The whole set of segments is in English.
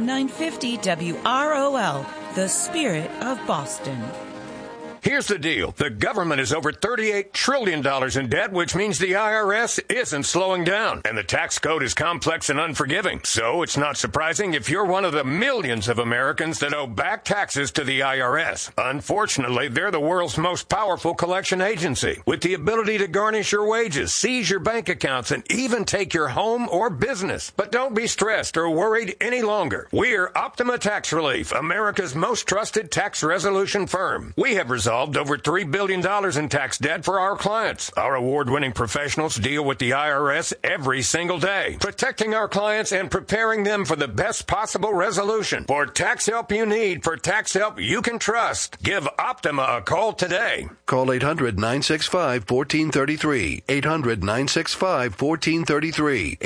AM 950 WROL, the spirit of Boston. Here's the deal. The government is over $38 trillion in debt, which means the IRS isn't slowing down. And the tax code is complex and unforgiving. So it's not surprising if you're one of the millions of Americans that owe back taxes to the IRS. Unfortunately, they're the world's most powerful collection agency, with the ability to garnish your wages, seize your bank accounts, and even take your home or business. But don't be stressed or worried any longer. We're Optima Tax Relief, America's most trusted tax resolution firm. We have resolved over $3 billion in tax debt for our clients. Our award-winning professionals deal with the IRS every single day, protecting our clients and preparing them for the best possible resolution. For tax help you need, for tax help you can trust, give Optima a call today. Call 800-965-1433. 800-965-1433.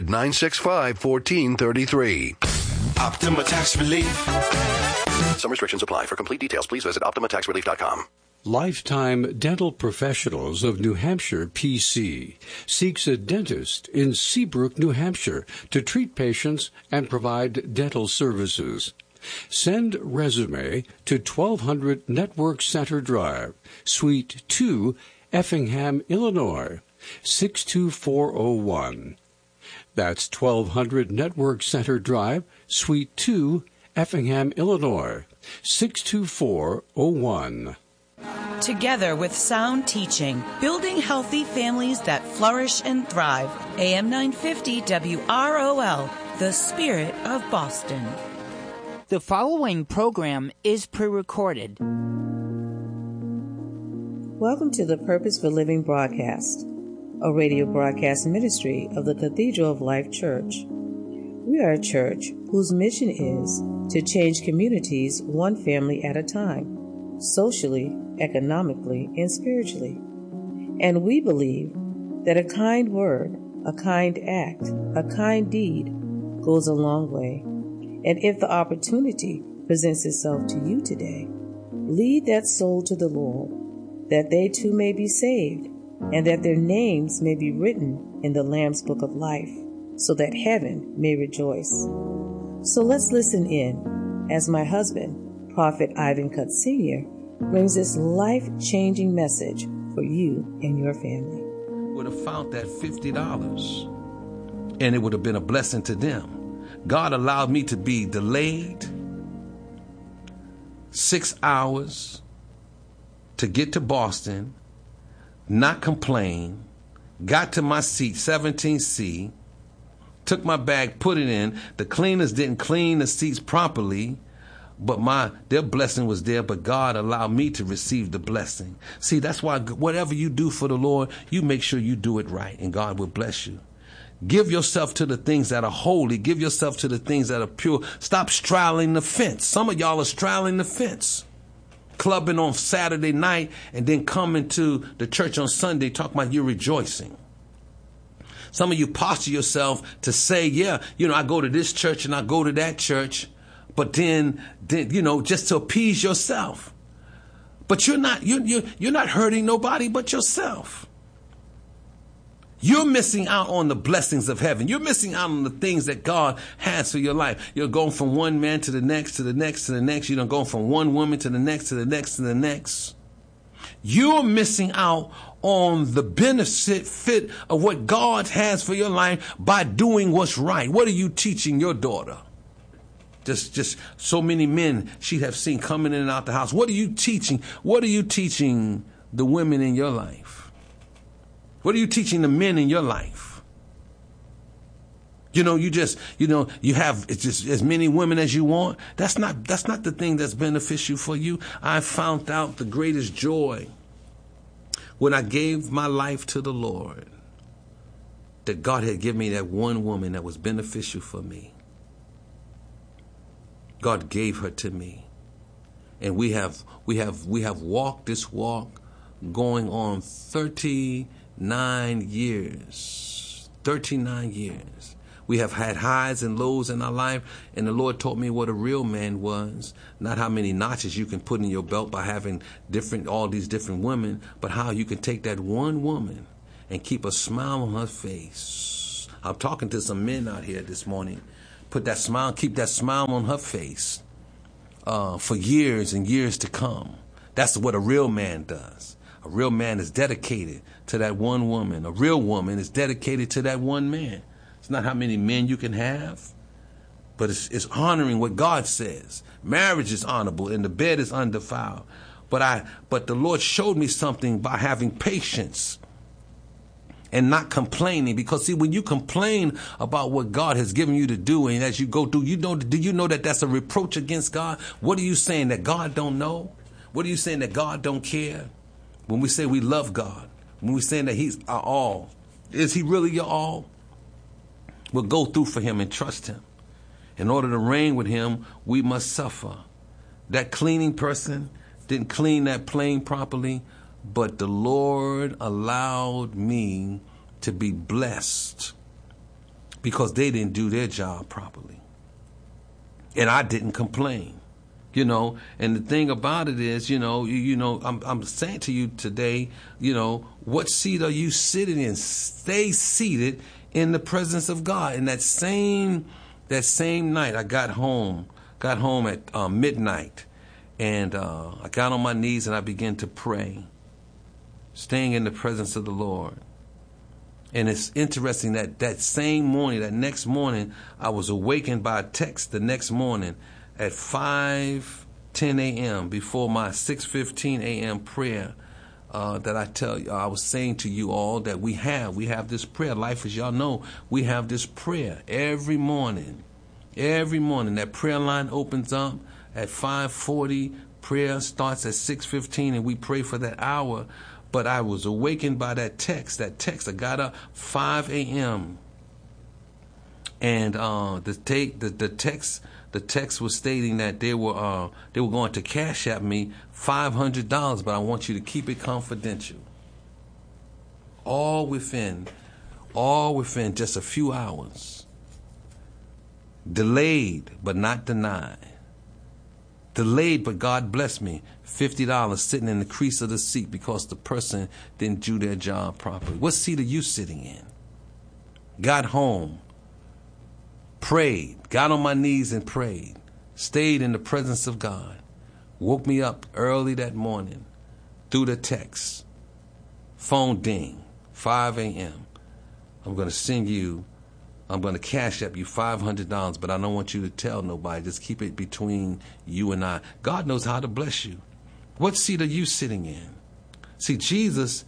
800-965-1433. Optima Tax Relief. Some restrictions apply. For complete details, please visit OptimaTaxRelief.com. Lifetime Dental Professionals of New Hampshire, PC, seeks a dentist in Seabrook, New Hampshire, to treat patients and provide dental services. Send resume to 1200 Network Center Drive, Suite 2, Effingham, Illinois, 62401. That's 1200 Network Center Drive, Suite 2, Effingham, Illinois, 62401. Together with sound teaching, building healthy families that flourish and thrive. AM 950 WROL, the spirit of Boston. The following program is pre-recorded. Welcome to the Purpose for Living broadcast, a radio broadcast ministry of the Cathedral of Life Church. We are a church whose mission is to change communities one family at a time, socially, economically, and spiritually. And we believe that a kind word, a kind act, a kind deed goes a long way. And if the opportunity presents itself to you today, lead that soul to the Lord, that they too may be saved, and that their names may be written in the Lamb's Book of Life, so that heaven may rejoice. So let's listen in as my husband, Prophet Ivan Cutt Sr., brings this life-changing message for you and your family. Would have found that $50 and it would have been a blessing to them. God allowed me to be delayed 6 hours to get to Boston, not complain, got to my seat, 17C, took my bag, put it in. The cleaners didn't clean the seats properly, but their blessing was there, but God allowed me to receive the blessing. See, that's why whatever you do for the Lord, you make sure you do it right, and God will bless you. Give yourself to the things that are holy. Give yourself to the things that are pure. Stop straddling the fence. Some of y'all are straddling the fence. Clubbing on Saturday night and then coming to the church on Sunday talking about you rejoicing. Some of you posture yourself to say, yeah, I go to this church and I go to that church, but then just to appease yourself. But you're not hurting nobody but yourself. You're missing out on the blessings of heaven. You're missing out on the things that God has for your life. You're going from one man to the next, to the next, to the next. You're going from one woman to the next, to the next, to the next. You're missing out on the benefit of what God has for your life by doing what's right. What are you teaching your daughter? Just so many men she have seen coming in and out the house. What are you teaching? What are you teaching the women in your life? What are you teaching the men in your life? You have just as many women as you want. That's not the thing that's beneficial for you. I found out the greatest joy when I gave my life to the Lord, that God had given me that one woman that was beneficial for me. God gave her to me. And we have walked this walk going on 39 years. 39 years. We have had highs and lows in our life, and the Lord taught me what a real man was. Not how many notches you can put in your belt by having all these different women, but how you can take that one woman and keep a smile on her face. I'm talking to some men out here this morning put that smile, keep that smile on her face for years and years to come. That's what a real man does. A real man is dedicated to that one woman. A real woman is dedicated to that one man. It's not how many men you can have, but it's honoring what God says. Marriage is honorable and the bed is undefiled. But the Lord showed me something by having patience and not complaining. Because see, when you complain about what God has given you to do, and as you go through, do you know that that's a reproach against God? What are you saying, that God don't know? What are you saying, that God don't care? When we say we love God, when we're saying that He's our all, is He really your all? We'll go through for Him and trust Him. In order to reign with Him, we must suffer. That cleaning person didn't clean that plane properly, but the Lord allowed me to be blessed because they didn't do their job properly. And I didn't complain. And the thing about it is, I'm saying to you today, what seat are you sitting in? Stay seated in the presence of God. And that same night, I got home at midnight, and I got on my knees and I began to pray, staying in the presence of the Lord. And it's interesting that same morning, that next morning, I was awakened by a text the next morning at 5:10 a.m. before my 6:15 a.m. prayer that I was saying to you all that we have this prayer. Life, as y'all know, we have this prayer every morning. Every morning that prayer line opens up at 5:40. Prayer starts at 6:15, and we pray for that hour. But I was awakened by that text. I got up 5 a.m. and the text was stating that they were going to cash at me $500, but I want you to keep it confidential. All within just a few hours. Delayed, but not denied. Delayed, but God blessed me. $50 sitting in the crease of the seat because the person didn't do their job properly. What seat are you sitting in? Got home, prayed, got on my knees and prayed, stayed in the presence of God, woke me up early that morning through the text. Phone ding, 5 a.m. I'm going to cash up you $500, but I don't want you to tell nobody. Just keep it between you and I. God knows how to bless you. What seat are you sitting in? See, Jesus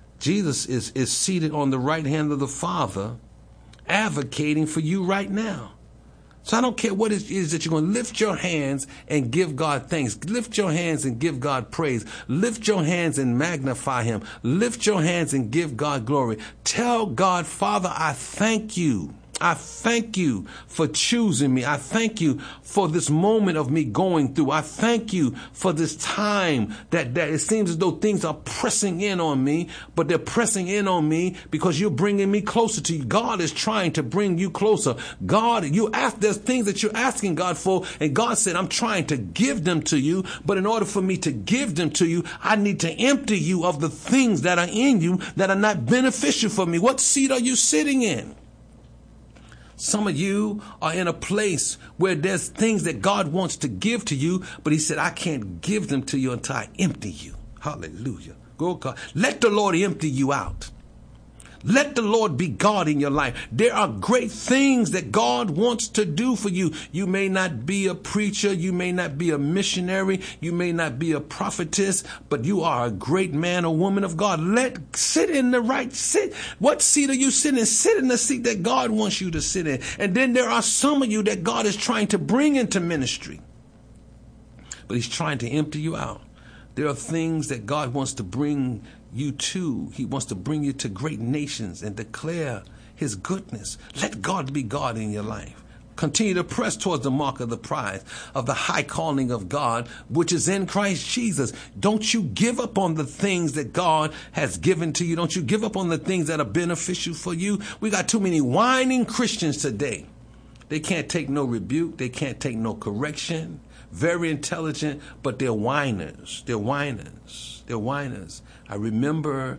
is seated on the right hand of the Father, advocating for you right now. So I don't care what it is that you're going to lift your hands and give God thanks. Lift your hands and give God praise. Lift your hands and magnify Him. Lift your hands and give God glory. Tell God, Father, I thank you. I thank you for choosing me. I thank you for this moment of me going through. I thank you for this time that it seems as though things are pressing in on me, but they're pressing in on me because you're bringing me closer to you. God is trying to bring you closer. God, there's things that you're asking God for, and God said, I'm trying to give them to you, but in order for me to give them to you, I need to empty you of the things that are in you that are not beneficial for me. What seat are you sitting in? Some of you are in a place where there's things that God wants to give to you, but He said, I can't give them to you until I empty you. Hallelujah. Go, God. Let the Lord empty you out. Let the Lord be God in your life. There are great things that God wants to do for you. You may not be a preacher. You may not be a missionary. You may not be a prophetess, but you are a great man or woman of God. Sit in the right seat. What seat are you sitting in? Sit in the seat that God wants you to sit in. And then there are some of you that God is trying to bring into ministry, but He's trying to empty you out. There are things that God wants to bring you to. He wants to bring you to great nations and declare His goodness. Let God be God in your life. Continue to press towards the mark of the prize of the high calling of God, which is in Christ Jesus. Don't you give up on the things that God has given to you. Don't you give up on the things that are beneficial for you. We got too many whining Christians today. They can't take no rebuke. They can't take no correction. Very intelligent, but they're whiners. They're whiners. They're whiners. I remember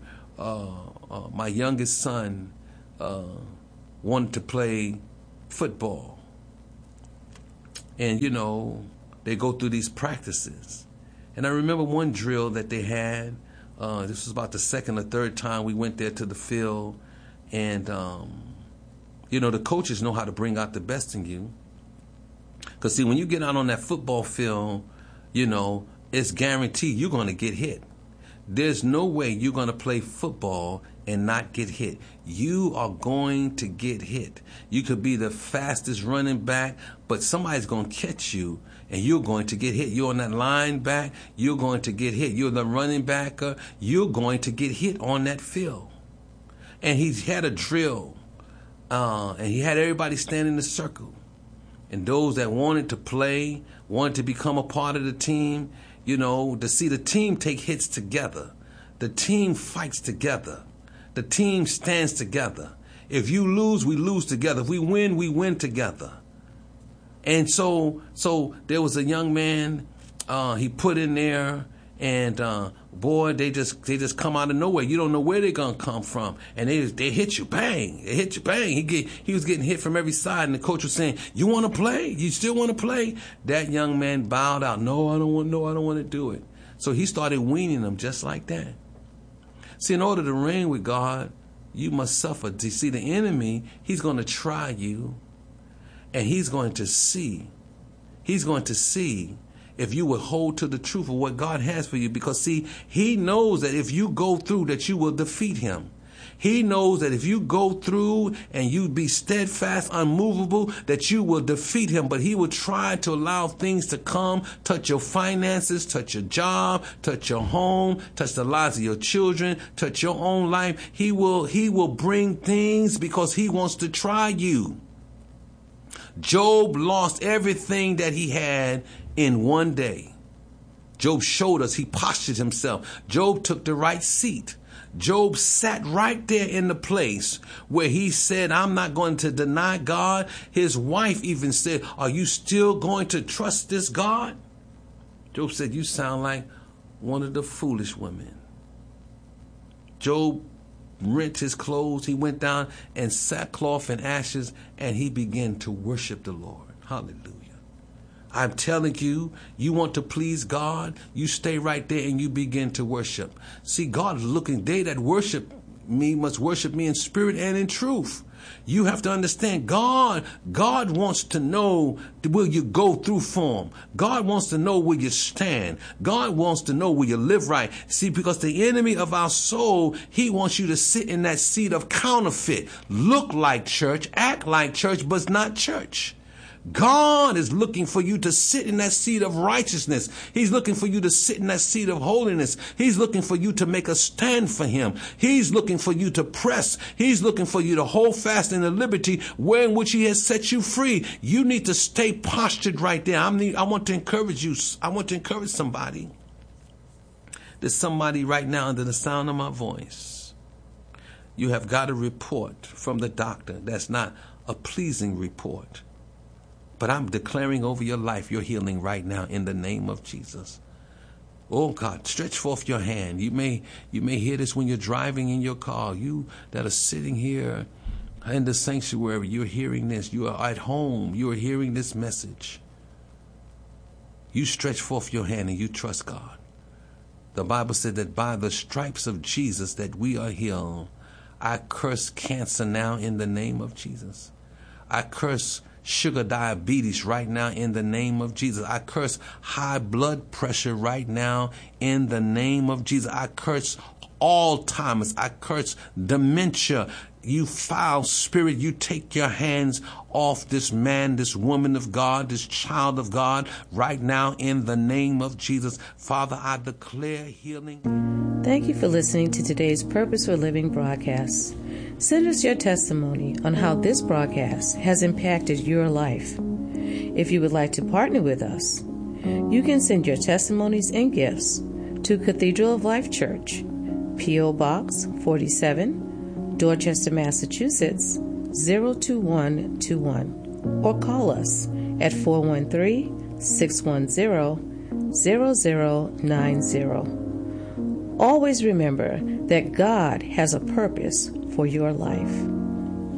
my youngest son wanted to play football. And, they go through these practices. And I remember one drill that they had. This was about the second or third time we went there to the field. And, the coaches know how to bring out the best in you. Because, see, when you get out on that football field, it's guaranteed you're going to get hit. There's no way you're going to play football and not get hit. You are going to get hit. You could be the fastest running back, but somebody's going to catch you and you're going to get hit. You're on that line back, you're going to get hit. You're the running backer, you're going to get hit on that field. And he had a drill, and he had everybody stand in a circle. And those that wanted to play, wanted to become a part of the team, to see the team take hits together. The team fights together. The team stands together. If you lose, we lose together. If we win together. And so there was a young man, he put in there, and boy, they just come out of nowhere. You don't know where they're gonna come from, and they hit you, bang! They hit you, bang! He was getting hit from every side, and the coach was saying, "You want to play? You still want to play?" That young man bowed out. No, I don't want to do it. So he started weaning them just like that. See, in order to reign with God, you must suffer. See, the enemy, he's going to try you, and he's going to see if you will hold to the truth of what God has for you. Because, see, he knows that if you go through, that you will defeat him. He knows that if you go through and you be steadfast, unmovable, that you will defeat him. But he will try to allow things to come, touch your finances, touch your job, touch your home, touch the lives of your children, touch your own life. He will bring things because he wants to try you. Job lost everything that he had in one day. Job showed us he postured himself. Job took the right seat. Job sat right there in the place where he said, I'm not going to deny God. His wife even said, are you still going to trust this God? Job said, you sound like one of the foolish women. Job rent his clothes. He went down in sackcloth and ashes, and he began to worship the Lord. Hallelujah. I'm telling you, you want to please God, you stay right there and you begin to worship. See, God is looking. They that worship me must worship me in spirit and in truth. You have to understand, God wants to know, will you go through for him? God wants to know where you stand. God wants to know where you live right. See, because the enemy of our soul, he wants you to sit in that seat of counterfeit. Look like church, act like church, but it's not church. God is looking for you to sit in that seat of righteousness. He's looking for you to sit in that seat of holiness. He's looking for you to make a stand for him. He's looking for you to press. He's looking for you to hold fast in the liberty wherein which he has set you free. You need to stay postured right there. I want to encourage you. I want to encourage somebody. There's somebody right now under the sound of my voice. You have got a report from the doctor that's not a pleasing report. But I'm declaring over your life your healing right now in the name of Jesus. Oh God, stretch forth your hand. You may hear this when you're driving in your car. You that are sitting here in the sanctuary, you're hearing this. You are at home. You are hearing this message. You stretch forth your hand and you trust God. The Bible said that by the stripes of Jesus that we are healed. I curse cancer now in the name of Jesus. I curse sugar diabetes right now in the name of Jesus. I curse high blood pressure right now in the name of Jesus. I curse Alzheimer's. I curse dementia. You foul spirit, you take your hands off this man, this woman of God, this child of God right now in the name of Jesus. Father, I declare healing. Thank you for listening to today's Purpose for Living broadcast. Send us your testimony on how this broadcast has impacted your life. If you would like to partner with us, you can send your testimonies and gifts to Cathedral of Life Church, P.O. Box 47, Dorchester, Massachusetts 02121, or call us at 413-610-0090. Always remember that God has a purpose for your life.